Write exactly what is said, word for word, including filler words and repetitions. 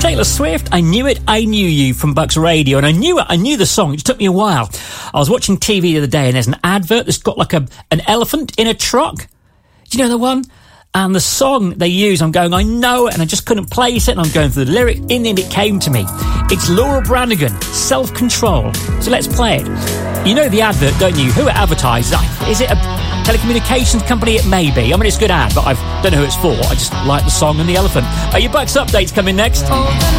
Taylor Swift, I Knew It, I Knew You from Bucks Radio. And I knew it, I knew the song. It took me a while. I was watching T V the other day and there's an advert that's got like a an elephant in a truck. Do you know the one? And the song they use, I'm going, I know it, and I just couldn't place it, and I'm going through the lyric. In the end, it came to me. It's Laura Branigan, Self-Control. So let's play it. You know the advert, don't you? Who it advertises? Is it a telecommunications company? It may be. I mean, it's a good ad, but I don't know who it's for. I just like the song and the elephant. Are your Bucks updates coming next?